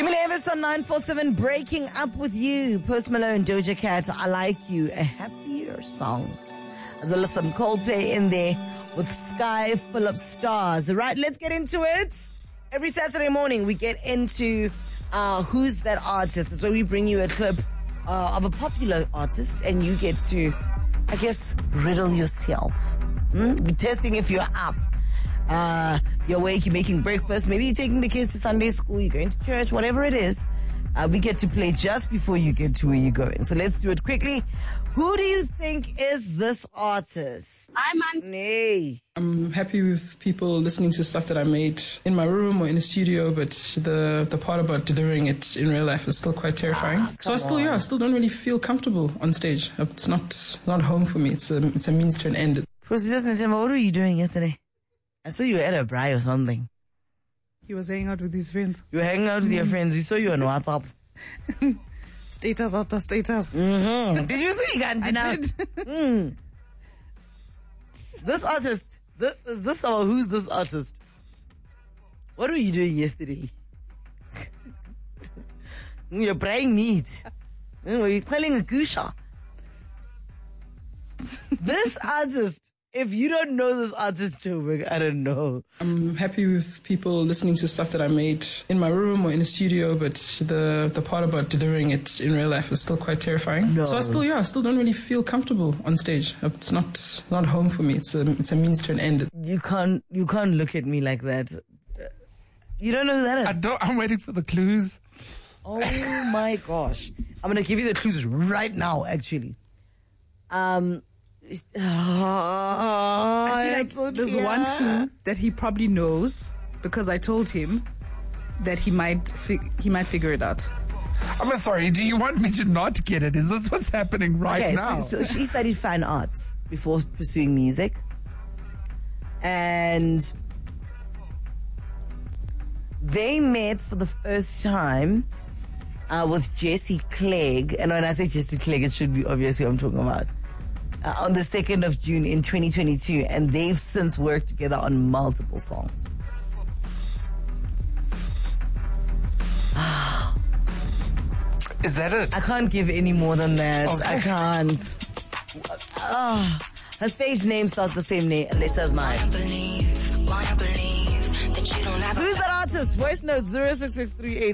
Jimmy Davis on 947, breaking up with you. Post Malone, Doja Cat, I Like You, a happier song. As well as some Coldplay in there with Sky Full of Stars. All right, let's get into it. Every Saturday morning, we get into Who's That Artist? That's where we bring you a clip of a popular artist and you get to, I guess, riddle yourself. We're testing if you're up. You're awake, you're making breakfast, maybe you're taking the kids to Sunday school, you're going to church, whatever it is. We get to play just before you get to where you're going. So let's do it quickly. Who do you think is this artist? I'm happy with people listening to stuff that I made in my room or in the studio, but the part about delivering it in real life is still quite terrifying. So I still don't really feel comfortable on stage. It's not home for me. It's a means to an end. First, just tell me, what were you doing yesterday? I saw you at a braai or something. He was hanging out with his friends. You were hanging out with your friends. We saw you on WhatsApp. Status after status. Mm-hmm. Did you see Gandhi now? This artist. Who's this artist? What were you doing yesterday? You're braying meat. Were you quelling a gusha? This artist. If you don't know this artist, Joburg, I don't know. I'm happy with people listening to stuff that I made in my room or in the studio, but the part about delivering it in real life is still quite terrifying. No. So I still don't really feel comfortable on stage. It's not home for me. It's a means to an end. You can't look at me like that. You don't know who that is? I'm waiting for the clues. Oh my gosh. I'm going to give you the clues right now, actually. I feel like there's one clue that he probably knows because I told him that he might figure it out. I'm sorry, do you want me to not get it? Is this what's happening right now? So she studied fine arts before pursuing music. And they met for the first time with Jesse Clegg. And when I say Jesse Clegg, it should be obvious who I'm talking about. On the 2nd of June in 2022, and they've since worked together on multiple songs. Is that it? I can't give any more than that. Okay. I can't. Her stage name starts the same letter as mine. Who's that artist? Voice note 0663